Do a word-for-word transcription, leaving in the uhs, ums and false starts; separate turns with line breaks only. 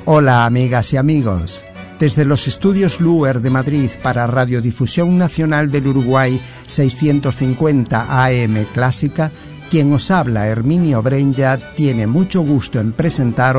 Hola amigas y amigos. Desde los estudios Luer de Madrid para Radiodifusión Nacional del Uruguay seiscientos cincuenta A M Clásica, quien os habla, Herminio Brenja, tiene mucho gusto en presentaros